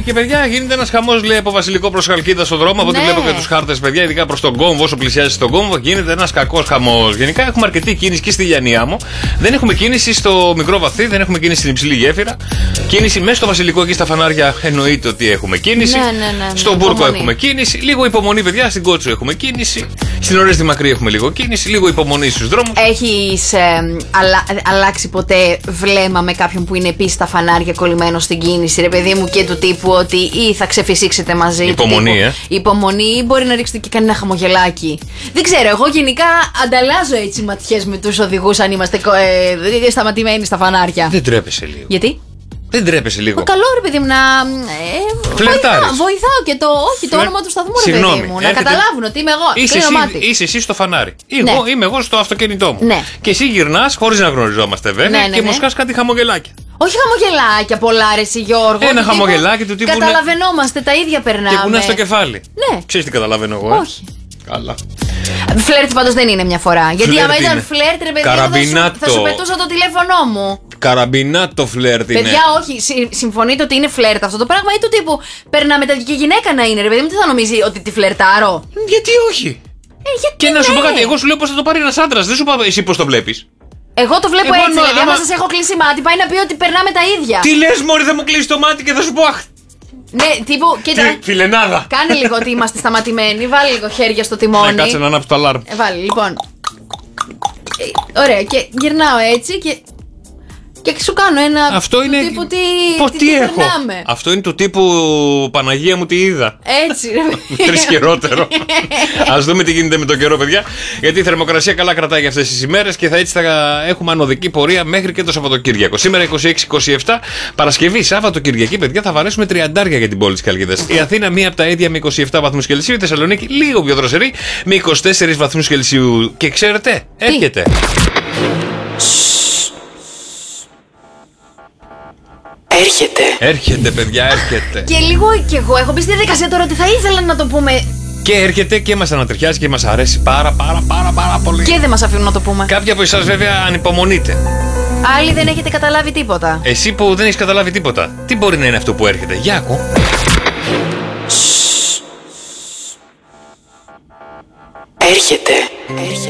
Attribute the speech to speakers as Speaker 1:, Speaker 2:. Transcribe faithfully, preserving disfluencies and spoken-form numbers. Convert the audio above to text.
Speaker 1: και παιδιά γίνεται ένας χαμός, λέει, από Βασιλικό προς Χαλκίδα στον δρόμο. Από ό,τι
Speaker 2: Ναι.
Speaker 1: βλέπω και τους χάρτες, παιδιά, ειδικά προς τον Κόμβο, όσο πλησιάζει στον Κόμβο, γίνεται ένας κακός χαμός. Γενικά έχουμε αρκετή κίνηση και στη Λιανία μου. Δεν έχουμε κίνηση στο Μικρό Βαθύ, δεν έχουμε κίνηση στην Υψηλή Γέφυρα. Κίνηση μέσα στο Βασιλικό και στα φανάρια εννοείται ότι έχουμε κίνηση.
Speaker 2: Ναι, ναι, ναι, ναι.
Speaker 1: Στον Μπούρκο
Speaker 2: Υπομονή.
Speaker 1: έχουμε κίνηση. Λίγο υπομονή, παιδιά, στην Κότσου έχουμε κίνηση. Στην Ορέστη Μακρύ έχουμε λίγο κίνηση. Λίγο υπομονή στους δρόμους.
Speaker 2: Έχεις ε, αλλα, αλλάξει ποτέ βλέμμα με κάποιον που είναι επίσης στα φανάρια κολλημένο στην κίνηση, ρε παιδί μου, και του τύπου ότι ή θα ξεφυσίξετε μαζί.
Speaker 1: Υπομονή,
Speaker 2: του τύπου,
Speaker 1: ε.
Speaker 2: Υπομονή, ή μπορεί να ρίξετε και κανένα χαμογελάκι. Δεν ξέρω, εγώ γενικά ανταλλάζω έτσι ματιές με τους οδηγούς αν είμαστε ε, σταματημένοι στα φανάρια.
Speaker 1: Δεν τρέπεσαι λίγο.
Speaker 2: Γιατί?
Speaker 1: Δεν τρέπεσαι λίγο.
Speaker 2: Μα καλό, ρε παιδί μου, να. Ε,
Speaker 1: Φλερτάρεις.
Speaker 2: βοηθάω, βοηθάω και το. Όχι, το
Speaker 1: Φλερ-
Speaker 2: όνομα του σταθμού, ρε
Speaker 1: Συγγνώμη,
Speaker 2: παιδί μου. Να
Speaker 1: έρχεται-
Speaker 2: καταλάβουν ότι είμαι εγώ.
Speaker 1: Είσαι
Speaker 2: Κλείνω
Speaker 1: εσύ,
Speaker 2: μάτι.
Speaker 1: είσαι εσύ στο φανάρι.
Speaker 2: Ναι.
Speaker 1: Εγώ είμαι εγώ στο αυτοκίνητό μου.
Speaker 2: Ναι.
Speaker 1: Και εσύ γυρνάς χωρίς να γνωριζόμαστε βέβαια
Speaker 2: Ναι, ναι,
Speaker 1: και
Speaker 2: ναι.
Speaker 1: μου σκάς κάτι χαμογελάκια.
Speaker 2: Όχι χαμογελάκια πολλά, ρε εσύ, Γιώργο.
Speaker 1: Ένα
Speaker 2: του τύπου
Speaker 1: χαμογελάκι του τύπου, ναι.
Speaker 2: Καταλαβαίνόμαστε, τα ίδια περνάμε.
Speaker 1: Και κουνάς στο κεφάλι.
Speaker 2: Ναι.
Speaker 1: Ξέρεις τι καταλαβαίνω εγώ, ε?
Speaker 2: Όχι.
Speaker 1: Καλά.
Speaker 2: Φλερτ πάντως δεν είναι μια φορά. Γιατί
Speaker 1: Φλερτ
Speaker 2: άμα ήταν
Speaker 1: είναι.
Speaker 2: φλερτ, ρε παιδί μου, θα σου,
Speaker 1: Καραμπινάτο.
Speaker 2: θα σου πετούσα το τηλέφωνό μου.
Speaker 1: Καραμπινά το φλερτ είναι.
Speaker 2: Παιδιά, όχι, συ- συμφωνείτε ότι είναι φλερτ αυτό το πράγμα ή του τύπου περνάμε τα και γυναίκα να είναι, ρε παιδί μου, τι θα νομίζει ότι τη φλερτάρω.
Speaker 1: Γιατί όχι.
Speaker 2: Ε, γιατί
Speaker 1: Και να σου
Speaker 2: ναι.
Speaker 1: πω κάτι, εγώ σου λέω πώς θα το πάρει ένας άντρας. Δεν σου πάω εσύ πώς το βλέπεις.
Speaker 2: Εγώ το βλέπω
Speaker 1: Εγώ,
Speaker 2: έτσι,
Speaker 1: άμα-
Speaker 2: δηλαδή. Άμα
Speaker 1: άμα-
Speaker 2: σας έχω κλείσει μάτι, πάει να πει ότι περνάμε τα ίδια.
Speaker 1: Τι λες, μωρή, θα μου κλείσει το μάτι και θα σου πω αχ.
Speaker 2: Ναι, τύπου, κοίτα.
Speaker 1: Τι, φιλενάδα.
Speaker 2: Κάνε λίγο ότι είμαστε σταματημένοι. Βάλει λίγο χέρια στο τιμόνι.
Speaker 1: Να κάτσε να ανάψει το αλάρμ.
Speaker 2: Ε, βάλει, λοιπόν. Ε, ωραία, και γυρνάω έτσι και. Και σου κάνω ένα.
Speaker 1: Αυτό
Speaker 2: του
Speaker 1: είναι.
Speaker 2: Τύπου τι,
Speaker 1: Πώς,
Speaker 2: τι,
Speaker 1: τι
Speaker 2: τι
Speaker 1: έχω.
Speaker 2: περνάμε.
Speaker 1: Αυτό είναι του τύπου Παναγία μου τι είδα.
Speaker 2: Έτσι, ρε.
Speaker 1: Τρεις χειρότερο. Ας δούμε τι γίνεται με τον καιρό, παιδιά. Γιατί η θερμοκρασία καλά κρατάει για αυτές τις ημέρες και θα έτσι θα έχουμε ανωδική πορεία μέχρι και το Σαββατοκύριακο. Σήμερα είκοσι έξι είκοσι επτά, Παρασκευή, Σάββατο, Κυριακή, παιδιά, θα βαρέσουμε τριαντάρια για την πόλη της Χαλκίδας. Η Αθήνα μία από τα ίδια με είκοσι επτά βαθμούς Κελσίου. Η Θεσσαλονίκη λίγο πιο δροσερή με είκοσι τέσσερις βαθμούς Κελσίου. Και ξέρετε, έρχεται.
Speaker 3: Έρχεται.
Speaker 1: Έρχεται, παιδιά, έρχεται.
Speaker 2: Και λίγο κι εγώ έχω μπει στη διαδικασία τώρα ότι θα ήθελα να το πούμε.
Speaker 1: Και έρχεται και μας ανατριχιάζει και μας αρέσει πάρα πάρα πάρα πάρα πολύ.
Speaker 2: Και δεν μας αφήνουν να το πούμε.
Speaker 1: Κάποιοι από εσάς βέβαια ανυπομονείτε.
Speaker 2: Άλλοι δεν έχετε καταλάβει τίποτα.
Speaker 1: Εσύ που δεν έχεις καταλάβει τίποτα, τι μπορεί να είναι αυτό που έρχεται? Για ακού.
Speaker 3: Έρχεται. Έρχεται.